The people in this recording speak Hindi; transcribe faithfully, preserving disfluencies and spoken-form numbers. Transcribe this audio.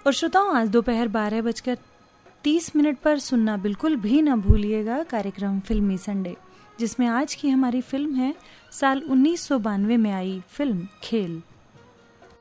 और श्रोताओं, आज दोपहर बारह बजकर तीस मिनट पर सुनना बिल्कुल भी ना भूलिएगा कार्यक्रम फिल्मी संडे, जिसमें आज की हमारी फिल्म है साल उन्नीस सौ बानवे में आई फिल्म खेल।